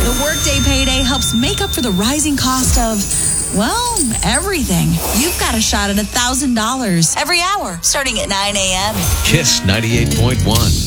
The Workday Payday helps make up for the rising cost of, well, everything. You've got a shot at $1,000 every hour starting at 9 a.m. Kiss 98.1.